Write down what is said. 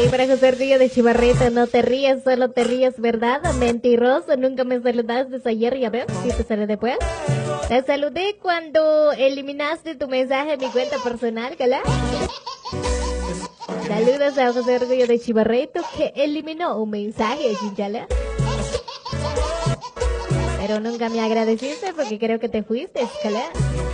Y para José Río de Chivarreta, no te ríes, solo te ríes, ¿verdad? Mentiroso, nunca me saludaste ayer, ya ves, si te saludé después. Te saludé cuando eliminaste tu mensaje en mi cuenta personal, ¿cala? Saludos a José Río de Chivarreta que eliminó un mensaje, chinchale. Pero nunca me agradeciste porque creo que te fuiste, ¿cala?